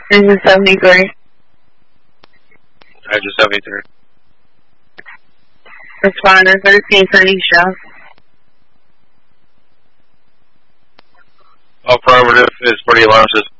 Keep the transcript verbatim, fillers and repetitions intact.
Engine seventy-three. Engine seventy-three. Responder thirteen for Isha. Affirmative is for the alarm system.